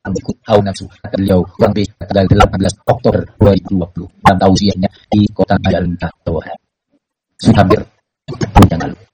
ikut hawa nafsu. Kata beliau kurang lebih tanggal 18 Oktober 2020 dan tausiahnya di kota Al-Tahtawa. Sudah hampir tahun yang lalu.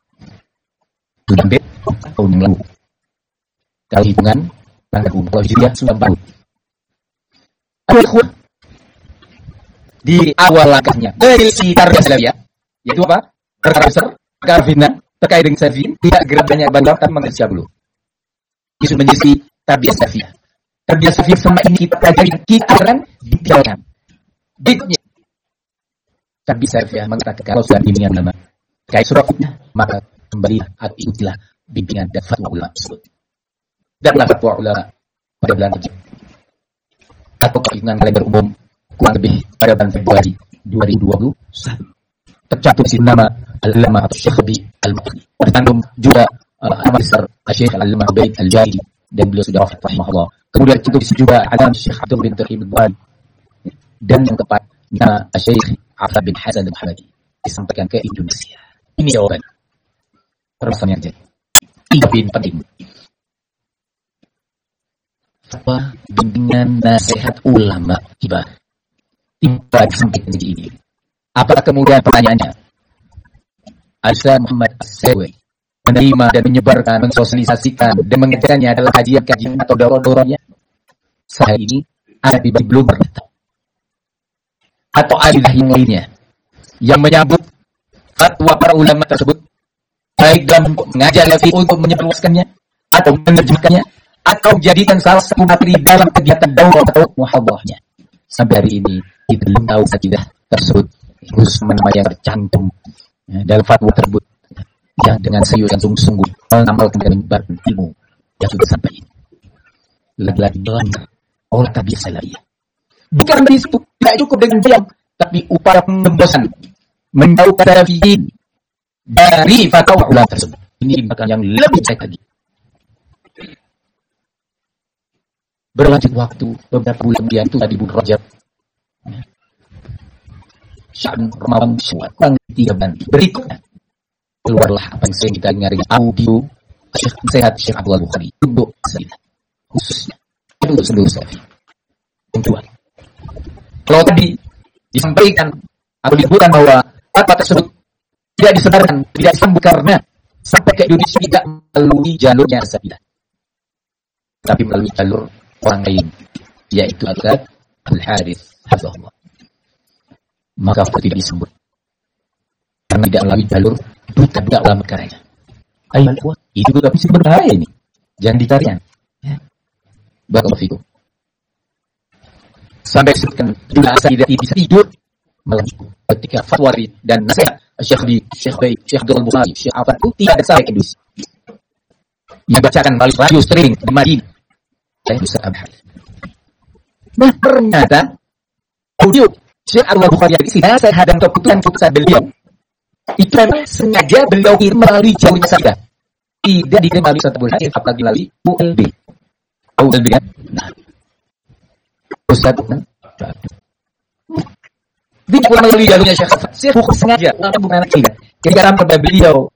Kalau hitungan tanggal kalau hijriah sudah 4 tahun. Ikhwan, di awal langkahnya dari si tarbiyah salafiyah, yaitu apa? Perkara besar, perkara fitnah terkait dengan salafiyyin, tidak gerak banyak banyak tapi mengerti dulu. Isu menjadi tarbiyah salafiyah. Tarbiyah salafiyah sama ini kita pelajari, kita kan ditinggalkan. Bidnya tarbiyah salafiyah mengatakan kalau sudah bimbingan ulama terkait surah fitnah, maka kembali ikutilah bimbingan dan fatwa ulama tersebut. Dan fatwa ulama pada bulan Rajab atau keinginan kalender umum kurang lebih pada bulan Februari 2021 tercantum di nama Al-Allamah Syekh Rabi Al-Maqdisi, tercantum juga nama besar Syekh Al-Allamah Ubaid Al-Jahili dan beliau sudah wafat rahimahullah. Kemudian tercantum di juga Alam Syekh Abdul bin Tarhim Al-Bukhari dan yang keempat nama Syekh Afad bin Hasan Al-Hamadi disampaikan ke Indonesia. Ini jawaban permasalahan yang jadi. Ini penting. Fatwa bimbingan nasihat ulama tiba disampaikan jadi ini. Apa kemudian pertanyaannya? Asa Muhammad As-Sawi menerima dan menyebarkan, mensosialisasikan dan mengajarkannya dalam kajian-kajian atau dorong-dorongnya. Saya ini ada di belum berdatang. Atau ada yang lainnya yang menyambut fatwa para ulama tersebut, baik dalam mengajar lagi untuk menyebarluaskannya atau menerjemahkannya, atau jadikan salah satu materi dalam kegiatan daurah atau muhadharahnya. Sampai hari ini kita belum tahu sajadah tersebut khusus nama yang tercantum dalam fatwa tersebut yang dengan serius dan sungguh-sungguh mengamalkan dan menyebarkan ilmu yang sudah sampai ini. Lagi-lagi melanggar oleh tarbiyah salafiyah. Bukan dari situ tidak cukup dengan diam, tapi upaya pengembosan menjauhkan salafiyyin dari fatwa ulama tersebut. Ini bahkan yang lebih baik lagi. Berlanjut waktu beberapa bulan kemudian itu tadi bulan Rajab, Sya'ban, Ramadan, Syawal, kurang 3 bulan berikutnya keluarlah apa yang sering kita dengar audio Syekh Sehat Syekh Abdul Bukhari untuk salafiyah khususnya untuk seluruh salafiyah. Kedua, kalau tadi disampaikan atau disebutkan bahwa fatwa tersebut tidak disebarkan, tidak disambut karena sampai ke Indonesia tidak melalui jalurnya salafiyah, tapi melalui jalur orang lain, yaitu Ustaz Al-Harith Hafizahullah. Maka tidak disebut karena tidak melalui jalur duta ulama karanya. Ayo, itu juga bisa berbahaya ini. Jangan ditarian. Ya. Barakallahu fikum. Sampai disebutkan juga saya tidak bisa tidur malam itu ketika fatwa dan nasihat Syekh Abdul Bukhari, Syekh Afad itu tidak ada saya Indonesia. Yang bacakan melalui radio streaming di Madinah. Saya bisa abhar. Nah, ternyata audio Syekh Abdul Bukhari di sini saya hadam keputusan beliau. Itu memang sengaja beliau kirim melalui jalur saya. Tidak dikirim melalui satu bulan, apalagi melalui ULB. ULB kan? Nah, Ustaz kan? Tidak melalui jalurnya Syekh Afad. Saya bukan sengaja, bukan anak kita. Ketika dalam pada beliau